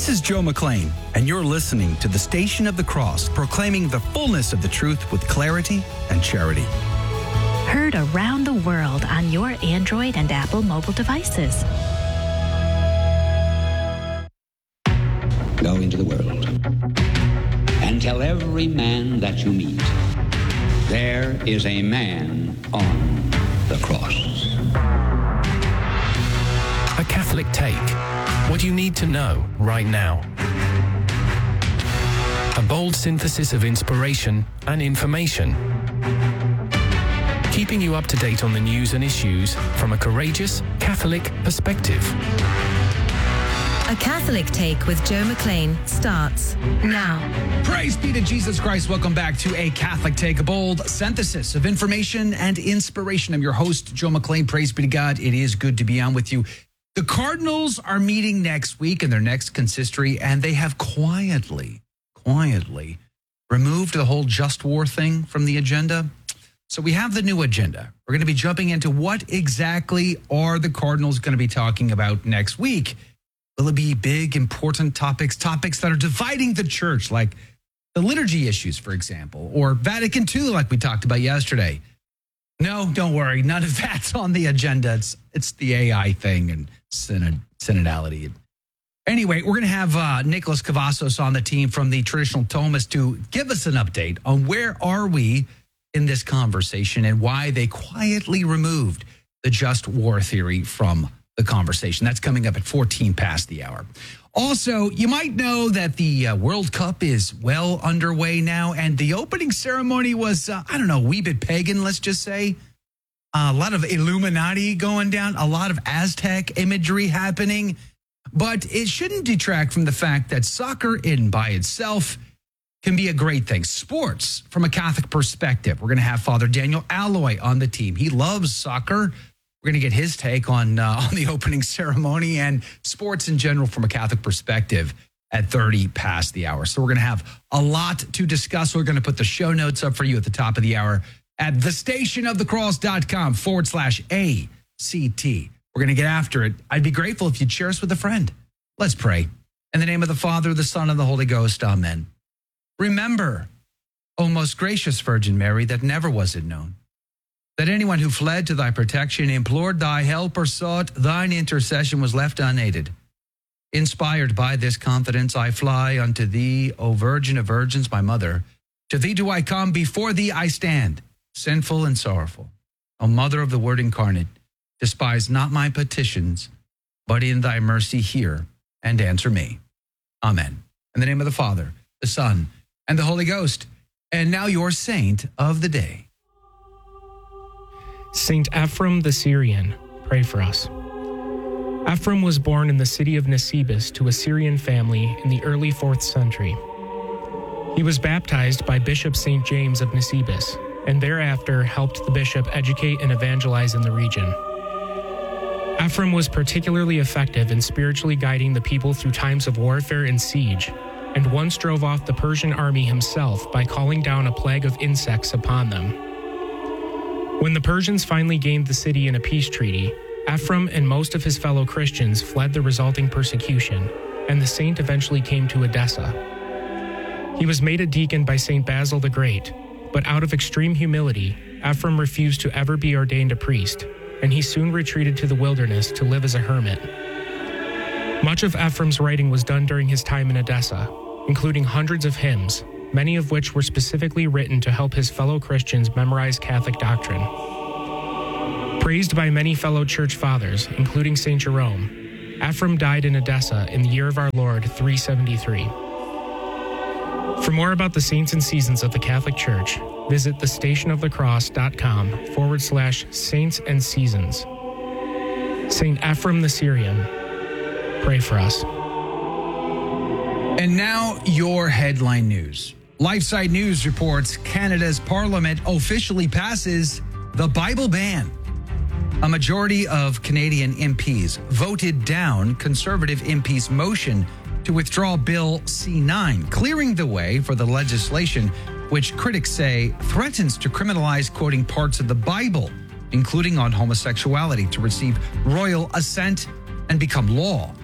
This is Joe McLean, and you're listening to the Station of the Cross, proclaiming the fullness of the truth with clarity and charity. Heard around the world on your Android and Apple mobile devices. Go into the world and tell every man that you meet, there is a man on the cross. A Catholic Take. What you need to know right now. A bold synthesis of inspiration and information. Keeping you up to date on the news and issues from a courageous Catholic perspective. A Catholic Take with Joe McLean starts now. Praise be to Jesus Christ. Welcome back to A Catholic Take, a bold synthesis of information and inspiration. I'm your host, Joe McLean. Praise be to God. It is good to be on with you. The Cardinals are meeting next week in their next consistory, and they have quietly removed the whole just war thing from the agenda. So we have the new agenda. We're going to be jumping into what exactly are the Cardinals going to be talking about next week. Will it be big, important topics that are dividing the church, like the liturgy issues, for example, or Vatican II, like we talked about yesterday? No, don't worry. None of that's on the agenda. It's the AI thing and synodality. Anyway, we're going to have Nicholas Cavazos on the team from the Traditional Thomist to give us an update on where are we in this conversation and why they quietly removed the just war theory from the conversation. That's coming up at 14 past the hour. Also, you might know that the World Cup is well underway now, and the opening ceremony was, a wee bit pagan, let's just say. A lot of Illuminati going down, a lot of Aztec imagery happening, but it shouldn't detract from the fact that soccer in by itself can be a great thing. Sports from a Catholic perspective. We're going to have Father Daniel Alloy on the team. He loves soccer. We're going to get his take on the opening ceremony and sports in general from a Catholic perspective at 30 past the hour. So we're going to have a lot to discuss. We're going to put the show notes up for you at the top of the hour at thestationofthecross.com/ACT. We're going to get after it. I'd be grateful if you'd share us with a friend. Let's pray. In the name of the Father, the Son, and the Holy Ghost. Amen. Remember, O most gracious Virgin Mary, that never was it known that anyone who fled to thy protection, implored thy help, or sought thine intercession was left unaided. Inspired by this confidence, I fly unto thee, O Virgin of Virgins, my mother. To thee do I come, before thee I stand, sinful and sorrowful. O Mother of the Word incarnate, despise not my petitions, but in thy mercy hear and answer me. Amen. In the name of the Father, the Son, and the Holy Ghost. And now your saint of the day. Saint Ephrem the Syrian, pray for us. Ephrem was born in the city of Nisibis to a Syrian family in the early 4th century. He was baptized by Bishop St. James of Nisibis, and thereafter helped the bishop educate and evangelize in the region. Ephrem was particularly effective in spiritually guiding the people through times of warfare and siege, and once drove off the Persian army himself by calling down a plague of insects upon them. When the Persians finally gained the city in a peace treaty, Ephrem and most of his fellow Christians fled the resulting persecution, and the saint eventually came to Edessa. He was made a deacon by St. Basil the Great, but out of extreme humility, Ephrem refused to ever be ordained a priest, and he soon retreated to the wilderness to live as a hermit. Much of Ephrem's writing was done during his time in Edessa, including hundreds of hymns, many of which were specifically written to help his fellow Christians memorize Catholic doctrine. Praised by many fellow church fathers, including St. Jerome, Ephrem died in Edessa in the year of our Lord 373. For more about the saints and seasons of the Catholic Church, visit thestationofthecross.com/saints and seasons. Saint Ephrem the Syrian, pray for us. And now your headline news. LifeSite News reports Canada's Parliament officially passes the Bible ban. A majority of Canadian MPs voted down Conservative MPs' motion to withdraw Bill C-9, clearing the way for the legislation which critics say threatens to criminalize quoting parts of the Bible, including on homosexuality, to receive royal assent and become law.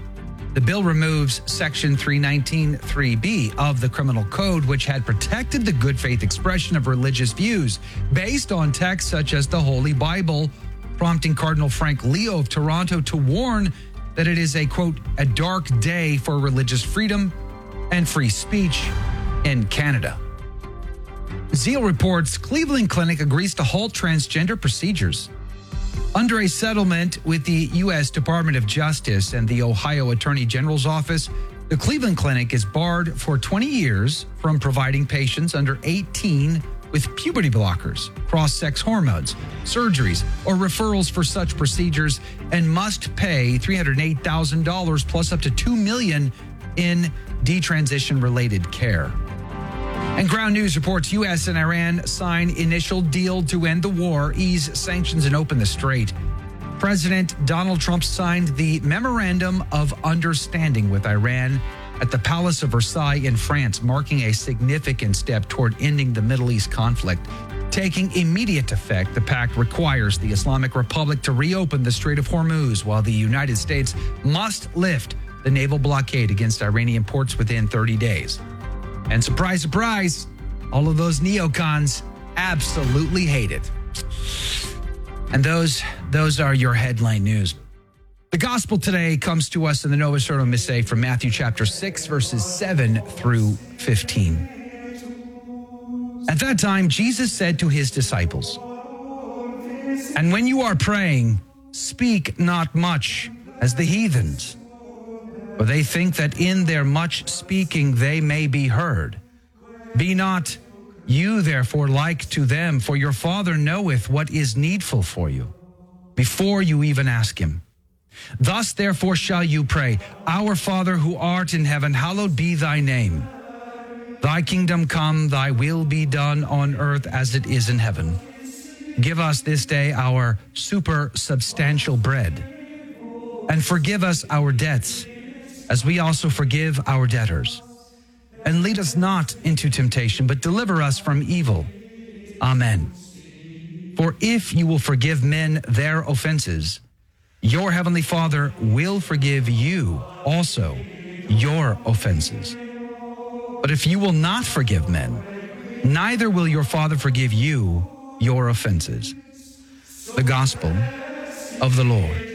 The bill removes Section 319(3)B of the Criminal Code, which had protected the good faith expression of religious views based on texts such as the Holy Bible, prompting Cardinal Frank Leo of Toronto to warn that it is a, quote, a dark day for religious freedom and free speech in Canada. Zeal reports Cleveland Clinic agrees to halt transgender procedures. Under a settlement with the U.S. Department of Justice and the Ohio Attorney General's Office, the Cleveland Clinic is barred for 20 years from providing patients under 18 with puberty blockers, cross-sex hormones, surgeries, or referrals for such procedures, and must pay $308,000 plus up to $2 million in detransition-related care. And Ground News reports U.S. and Iran sign initial deal to end the war, ease sanctions, and open the strait. President Donald Trump signed the Memorandum of Understanding with Iran at the Palace of Versailles in France, marking a significant step toward ending the Middle East conflict. Taking immediate effect, the pact requires the Islamic Republic to reopen the Strait of Hormuz, while the United States must lift the naval blockade against Iranian ports within 30 days. And surprise, surprise, all of those neocons absolutely hate it. And those are your headline news. The gospel today comes to us in the Novus Ordo Missae from Matthew chapter 6, verses 7 through 15. At that time, Jesus said to his disciples, "And when you are praying, speak not much as the heathens, for they think that in their much speaking they may be heard. Be not you therefore like to them, for your Father knoweth what is needful for you, before you even ask him. Thus therefore shall you pray, Our Father who art in heaven, hallowed be thy name. Thy kingdom come, thy will be done on earth as it is in heaven. Give us this day our supersubstantial bread, and forgive us our debts, as we also forgive our debtors. And lead us not into temptation, but deliver us from evil. Amen. For if you will forgive men their offenses, your heavenly Father will forgive you also your offenses. But if you will not forgive men, neither will your Father forgive you your offenses." The Gospel of the Lord.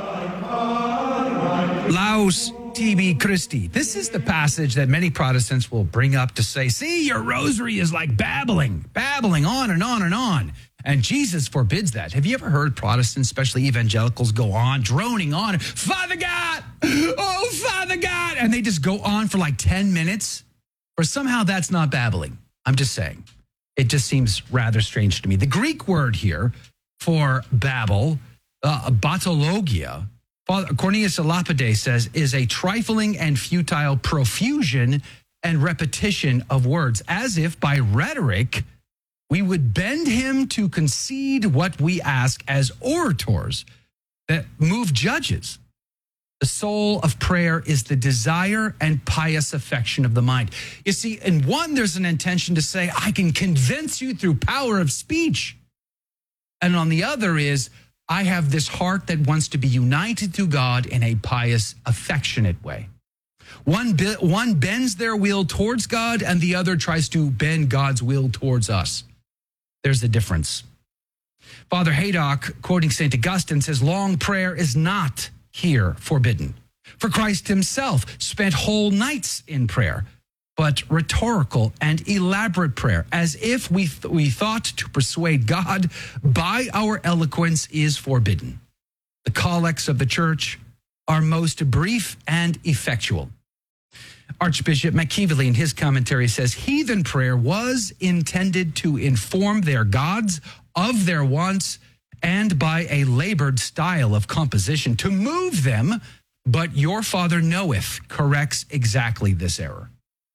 Laus tibi Christi. This is the passage that many Protestants will bring up to say, see, your rosary is like babbling on and on and on. And Jesus forbids that. Have you ever heard Protestants, especially evangelicals, go on, droning on, Father God, oh, Father God, and they just go on for like 10 minutes? Or somehow that's not babbling. I'm just saying. It just seems rather strange to me. The Greek word here for babble, batologia, Cornelius a Lapide says, is a trifling and futile profusion and repetition of words, as if by rhetoric we would bend him to concede what we ask as orators that move judges. The soul of prayer is the desire and pious affection of the mind. You see, in one, there's an intention to say, I can convince you through power of speech. And on the other is, I have this heart that wants to be united to God in a pious, affectionate way. One bends their will towards God, and the other tries to bend God's will towards us. There's the difference. Father Haydock, quoting St. Augustine, says, long prayer is not here forbidden. For Christ himself spent whole nights in prayer, but rhetorical and elaborate prayer, as if we thought to persuade God by our eloquence, is forbidden. The collects of the church are most brief and effectual. Archbishop McKeevely in his commentary says, heathen prayer was intended to inform their gods of their wants and by a labored style of composition to move them, but your Father knoweth corrects exactly this error.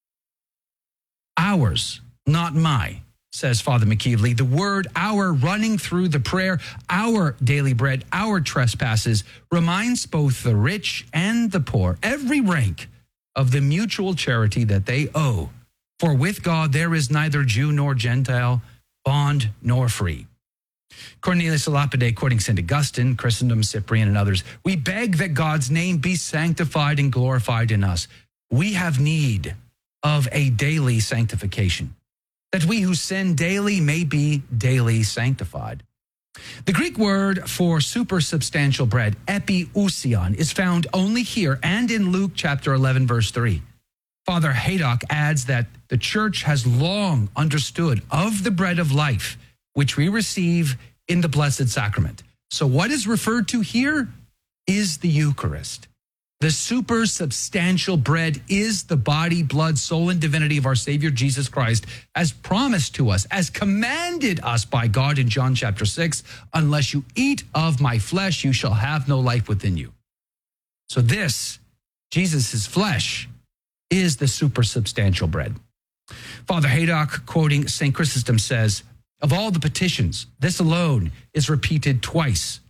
Ours, not my, says Father McKeevely. The word our running through the prayer, our daily bread, our trespasses, reminds both the rich and the poor, every rank, of the mutual charity that they owe. For with God there is neither Jew nor Gentile, bond nor free. Cornelius a Lapide, quoting St. Augustine, Chrysostom, Cyprian, and others, we beg that God's name be sanctified and glorified in us. We have need of a daily sanctification, that we who sin daily may be daily sanctified. The Greek word for supersubstantial bread, epiousion, is found only here and in Luke chapter 11, verse 3. Father Haydock adds that the church has long understood of the bread of life, which we receive in the Blessed Sacrament. So what is referred to here is the Eucharist. The supersubstantial bread is the body, blood, soul, and divinity of our Savior Jesus Christ, as promised to us, as commanded us by God in John chapter 6, unless you eat of my flesh, you shall have no life within you. So this, Jesus' flesh, is the supersubstantial bread. Father Haydock, quoting St. Chrysostom, says, of all the petitions, this alone is repeated twice.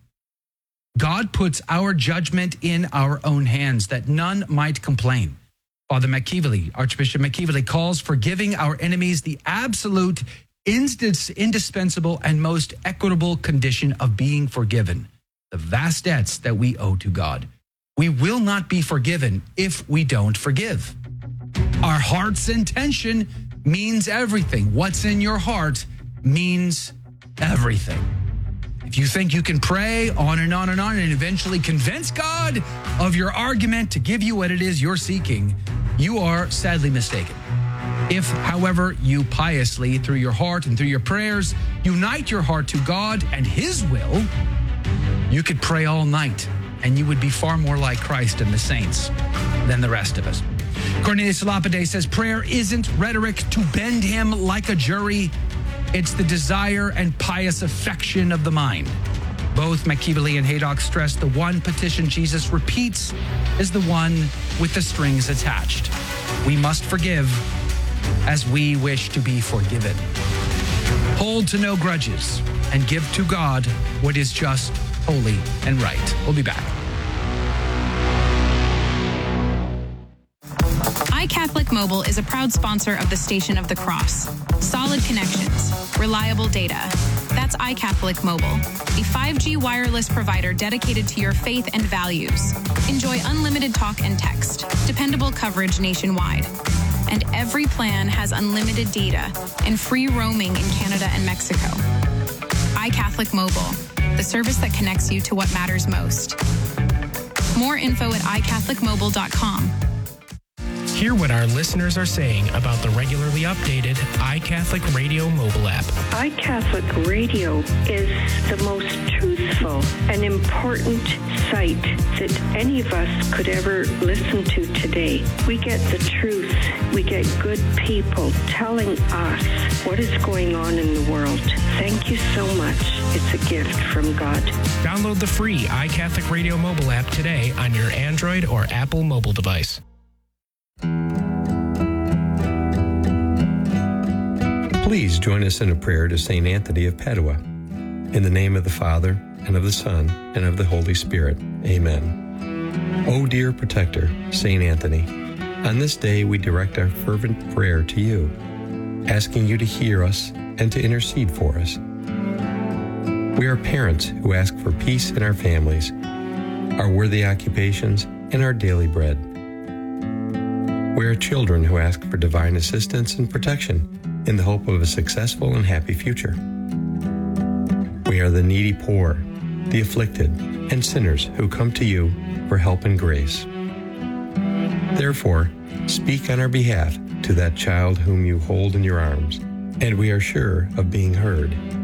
God puts our judgment in our own hands, that none might complain. Father McKeevely, Archbishop McKeevely, calls for giving our enemies the absolute, indispensable, and most equitable condition of being forgiven, the vast debts that we owe to God. We will not be forgiven if we don't forgive. Our heart's intention means everything. What's in your heart means everything. If you think you can pray on and on and on and eventually convince God of your argument to give you what it is you're seeking, you are sadly mistaken. If, however, you piously, through your heart and through your prayers, unite your heart to God and His will, you could pray all night and you would be far more like Christ and the saints than the rest of us. Cornelius Lapide says prayer isn't rhetoric to bend him like a jury. It's the desire and pious affection of the mind. Both McKeevely and Haydock stress the one petition Jesus repeats is the one with the strings attached. We must forgive as we wish to be forgiven. Hold to no grudges and give to God what is just, holy, and right. We'll be back. iCatholic Mobile is a proud sponsor of the Station of the Cross. Solid connections, reliable data. That's iCatholic Mobile, a 5G wireless provider dedicated to your faith and values. Enjoy unlimited talk and text, dependable coverage nationwide. And every plan has unlimited data and free roaming in Canada and Mexico. iCatholic Mobile, the service that connects you to what matters most. More info at iCatholicMobile.com. Hear what our listeners are saying about the regularly updated iCatholic Radio mobile app. iCatholic Radio is the most truthful and important site that any of us could ever listen to today. We get the truth. We get good people telling us what is going on in the world. Thank you so much. It's a gift from God. Download the free iCatholic Radio mobile app today on your Android or Apple mobile device. Please join us in a prayer to St. Anthony of Padua. In the name of the Father, and of the Son, and of the Holy Spirit. Amen. O dear protector, St. Anthony, on this day we direct our fervent prayer to you, asking you to hear us and to intercede for us. We are parents who ask for peace in our families, our worthy occupations, and our daily bread. We are children who ask for divine assistance and protection in the hope of a successful and happy future. We are the needy poor, the afflicted, and sinners who come to you for help and grace. Therefore, speak on our behalf to that child whom you hold in your arms, and we are sure of being heard.